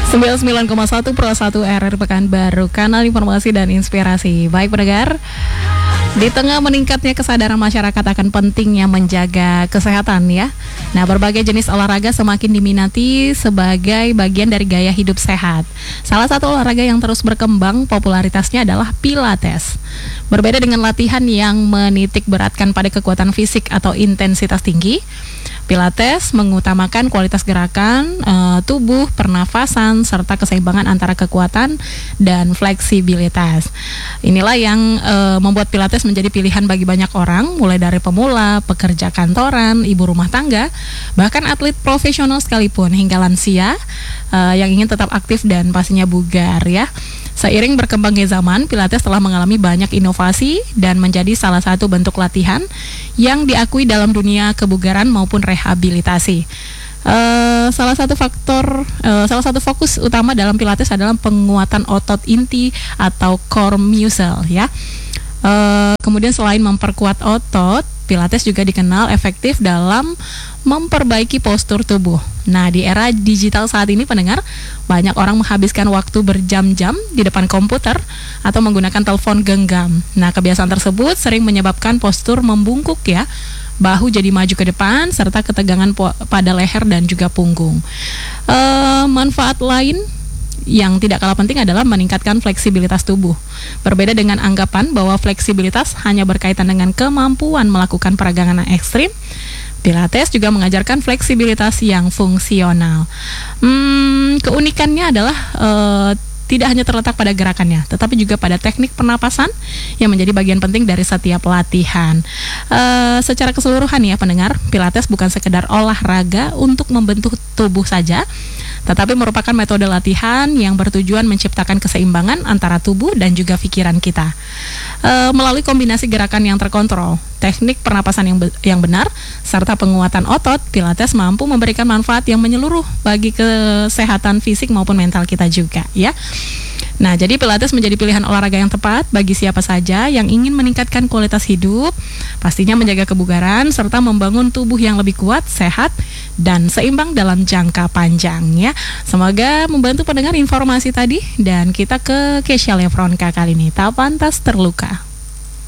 99,1 Pro 1 RR Pekanbaru, kanal informasi dan inspirasi. Baik pendengar, di tengah meningkatnya kesadaran masyarakat akan pentingnya menjaga kesehatan ya. Nah, berbagai jenis olahraga semakin diminati sebagai bagian dari gaya hidup sehat. Salah satu olahraga yang terus berkembang popularitasnya adalah Pilates. Berbeda dengan latihan yang menitik beratkan pada kekuatan fisik atau intensitas tinggi, Pilates mengutamakan kualitas gerakan, tubuh, pernafasan, serta keseimbangan antara kekuatan dan fleksibilitas. Inilah yang membuat Pilates menjadi pilihan bagi banyak orang, mulai dari pemula, pekerja kantoran, ibu rumah tangga, bahkan atlet profesional sekalipun, hingga lansia yang ingin tetap aktif dan pastinya bugar ya. Seiring berkembangnya zaman, Pilates telah mengalami banyak inovasi dan menjadi salah satu bentuk latihan yang diakui dalam dunia kebugaran maupun rehabilitasi. Salah satu fokus utama dalam Pilates adalah penguatan otot inti atau core muscle ya. Kemudian selain memperkuat otot, Pilates juga dikenal efektif dalam memperbaiki postur tubuh. Nah, di era digital saat ini pendengar, banyak orang menghabiskan waktu berjam-jam di depan komputer atau menggunakan telepon genggam. Nah, kebiasaan tersebut sering menyebabkan postur membungkuk ya, bahu jadi maju ke depan, serta ketegangan pada leher dan juga punggung. Manfaat lain yang tidak kalah penting adalah meningkatkan fleksibilitas tubuh. Berbeda dengan anggapan bahwa fleksibilitas hanya berkaitan dengan kemampuan melakukan peregangan ekstrim, Pilates juga mengajarkan fleksibilitas yang fungsional. Keunikannya adalah tidak hanya terletak pada gerakannya, tetapi juga pada teknik pernapasan yang menjadi bagian penting dari setiap latihan. Secara keseluruhan ya pendengar, Pilates bukan sekedar olahraga untuk membentuk tubuh saja, tetapi merupakan metode latihan yang bertujuan menciptakan keseimbangan antara tubuh dan juga pikiran kita. Melalui kombinasi gerakan yang terkontrol, teknik pernapasan yang benar, serta penguatan otot, Pilates mampu memberikan manfaat yang menyeluruh bagi kesehatan fisik maupun mental kita juga ya. Nah, jadi Pilates menjadi pilihan olahraga yang tepat bagi siapa saja yang ingin meningkatkan kualitas hidup, pastinya menjaga kebugaran, serta membangun tubuh yang lebih kuat, sehat, dan seimbang dalam jangka panjang ya. Semoga membantu pendengar informasi tadi, dan kita ke Kesha Lefronka kali ini, tak pantas terluka.